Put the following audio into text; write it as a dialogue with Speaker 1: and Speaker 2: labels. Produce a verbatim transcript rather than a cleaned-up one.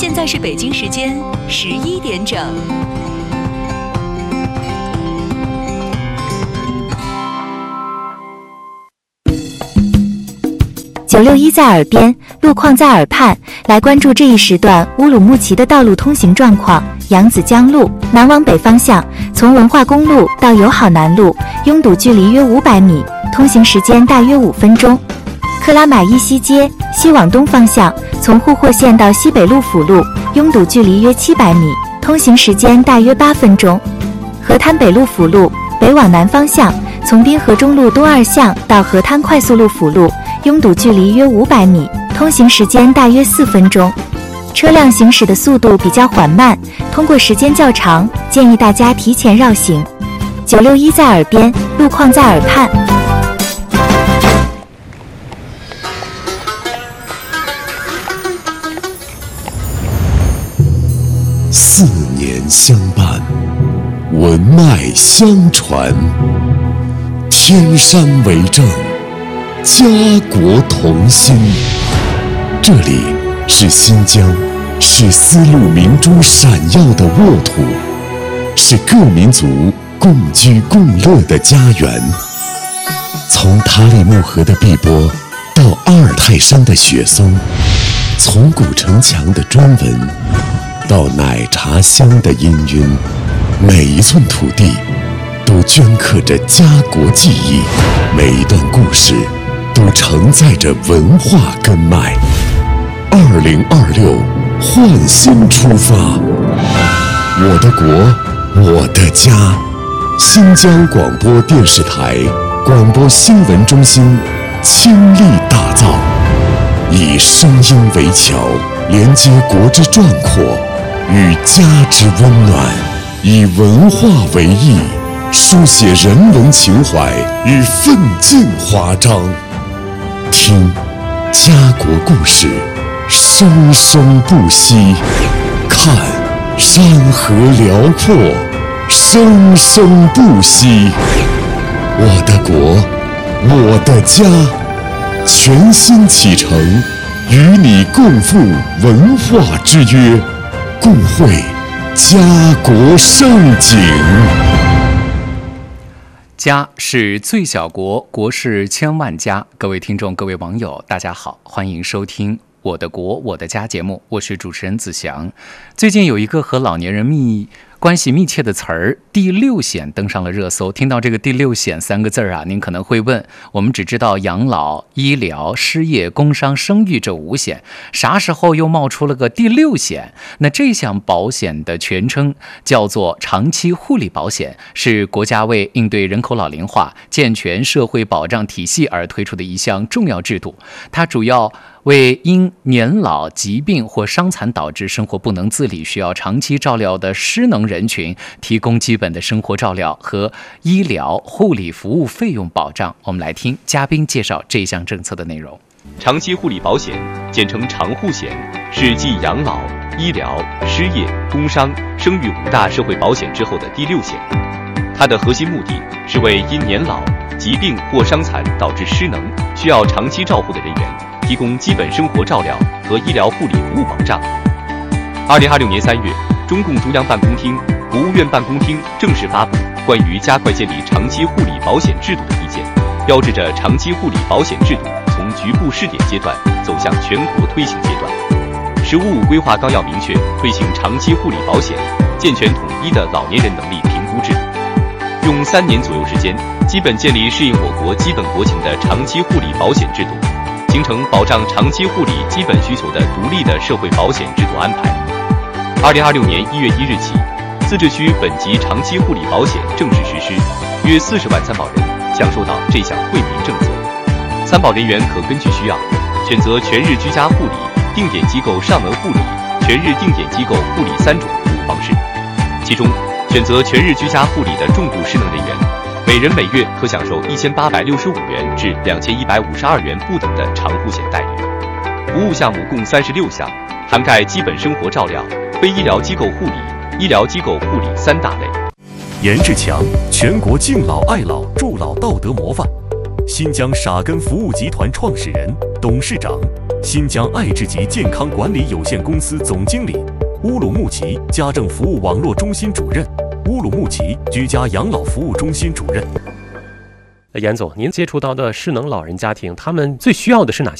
Speaker 1: 现在是北京时间十一点整。
Speaker 2: 九六一在耳边，路况在耳畔，来关注这一时段乌鲁木齐的道路通行状况。扬子江路南往北方向，从文化公路到友好南路，拥堵距离约五百米，通行时间大约五分钟。克拉玛依西街西往东方向，从护货线到西北路辅路，拥堵距离约七百米，通行时间大约八分钟。河滩北路辅路北往南方向，从滨河中路东二巷到河滩快速路辅路，拥堵距离约五百米，通行时间大约四分钟。车辆行驶的速度比较缓慢，通过时间较长，建议大家提前绕行。九六一在耳边，路况在耳畔。
Speaker 3: 四年相伴，文脉相传，天山为证，家国同心。这里是新疆，是丝路明珠闪耀的沃土，是各民族共居共乐的家园。从塔里木河的碧波到阿尔泰山的雪松，从古城墙的砖纹到奶茶香的氤氲，每一寸土地都镌刻着家国记忆，每一段故事都承载着文化根脉。二零二六，焕新出发，我的国，我的家。新疆广播电视台广播新闻中心倾力打造，以声音为桥，连接国之壮阔与家之温暖，以文化为翼，书写人文情怀与奋进华章。听家国故事，生生不息；看山河辽阔，生生不息。我的国，我的家，全新启程，与你共赴文化之约，共绘家国盛景。
Speaker 4: 家是最小国，国是千万家。各位听众，各位网友，大家好，欢迎收听我的国我的家节目，我是主持人子祥。最近有一个和老年人密关系密切的词儿“第六险”登上了热搜。听到这个“第六险”三个字儿啊，您可能会问：我们只知道养老、医疗、失业、工伤、生育这五险，啥时候又冒出了个第六险？那这项保险的全称叫做长期护理保险，是国家为应对人口老龄化、健全社会保障体系而推出的一项重要制度。它主要为因年老、疾病或伤残导致生活不能自理，需要长期照料的失能人群提供基本的生活照料和医疗护理服务费用保障。我们来听嘉宾介绍这项政策的内容。
Speaker 5: 长期护理保险，简称长护险，是继养老、医疗、失业、工伤、生育五大社会保险之后的第六险。它的核心目的是为因年老、疾病或伤残导致失能，需要长期照护的人员提供基本生活照料和医疗护理服务保障。二零二六年三月，中共中央办公厅、国务院办公厅正式发布关于加快建立长期护理保险制度的意见，标志着长期护理保险制度从局部试点阶段走向全国推行阶段。“十五五”规划纲要明确推行长期护理保险，健全统一的老年人能力评估制度，用三年左右时间，基本建立适应我国基本国情的长期护理保险制度，形成保障长期护理基本需求的独立的社会保险制度安排。二零二六年一月一日起，自治区本级长期护理保险正式实施，约四十万参保人享受到这项惠民政策。参保人员可根据需要，选择全日居家护理、定点机构上门护理、全日定点机构护理三种服务方式。其中，选择全日居家护理的重度失能人员，每人每月可享受一千八百六十五元至两千一百五十二元不等的长护险待遇。服务项目共三十六项，涵盖基本生活照料、非医疗机构护理、医疗机构护理三大类。
Speaker 6: 严志强，全国敬老爱老助老道德模范，新疆傻根服务集团创始人、董事长， 新疆爱智吉健康管理有限公司总经理，乌鲁木齐家政服务网络中心主任，乌鲁木齐居家养老服务中心主任。
Speaker 7: 严总，您接触到的失能老人家庭，他们最需要的是哪些